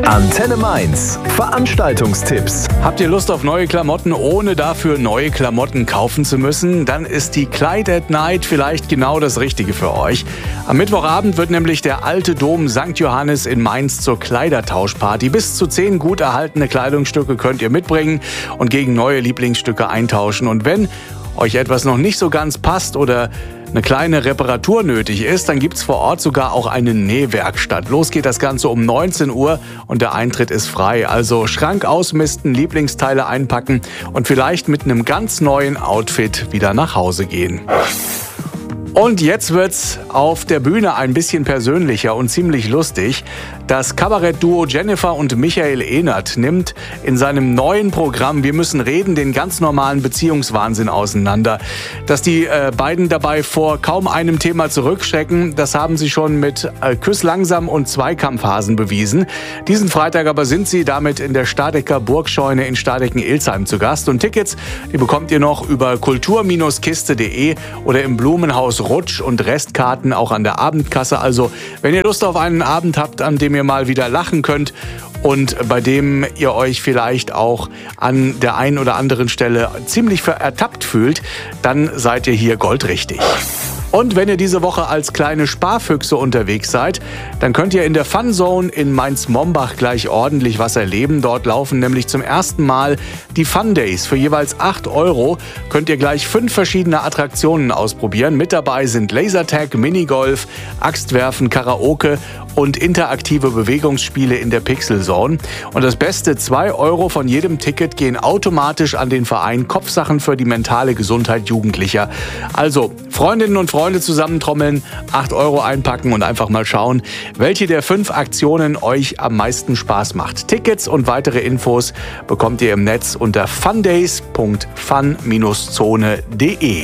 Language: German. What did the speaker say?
Antenne Mainz. Veranstaltungstipps. Habt ihr Lust auf neue Klamotten, ohne dafür neue Klamotten kaufen zu müssen? Dann ist die Kleid at Night vielleicht genau das Richtige für euch. Am Mittwochabend wird nämlich der Alte Dom St. Johannes in Mainz zur Kleidertauschparty. Bis zu 10 gut erhaltene Kleidungsstücke könnt ihr mitbringen und gegen neue Lieblingsstücke eintauschen. Und wenn euch etwas noch nicht so ganz passt oder eine kleine Reparatur nötig ist, dann gibt's vor Ort sogar auch eine Nähwerkstatt. Los geht das Ganze um 19 Uhr und der Eintritt ist frei. Also Schrank ausmisten, Lieblingsteile einpacken und vielleicht mit einem ganz neuen Outfit wieder nach Hause gehen. Und jetzt wird's auf der Bühne ein bisschen persönlicher und ziemlich lustig. Das Kabarettduo Jennifer und Michael Ehnert nimmt in seinem neuen Programm Wir müssen reden den ganz normalen Beziehungswahnsinn auseinander. Dass die beiden dabei vor kaum einem Thema zurückschrecken, das haben sie schon mit Küss langsam und Zweikampfhasen bewiesen. Diesen Freitag aber sind sie damit in der Stadecker Burgscheune in Stadecken-Ilsheim zu Gast. Und Tickets, die bekommt ihr noch über kultur-kiste.de oder im Blumenhaus Rutsch und Restkarten auch an der Abendkasse. Also, wenn ihr Lust auf einen Abend habt, an dem ihr mal wieder lachen könnt und bei dem ihr euch vielleicht auch an der einen oder anderen Stelle ziemlich ertappt fühlt, dann seid ihr hier goldrichtig. Und wenn ihr diese Woche als kleine Sparfüchse unterwegs seid, dann könnt ihr in der Funzone in Mainz-Mombach gleich ordentlich was erleben. Dort laufen nämlich zum ersten Mal die Fun Days. Für jeweils 8 € könnt ihr gleich 5 verschiedene Attraktionen ausprobieren. Mit dabei sind Lasertag, Minigolf, Axtwerfen, Karaoke und interaktive Bewegungsspiele in der Pixel Zone. Und das Beste, 2 € von jedem Ticket gehen automatisch an den Verein Kopfsachen für die mentale Gesundheit Jugendlicher. Also, Freundinnen und Freunde zusammentrommeln, 8 € einpacken und einfach mal schauen, welche der 5 Aktionen euch am meisten Spaß macht. Tickets und weitere Infos bekommt ihr im Netz unter fundays.fun-zone.de.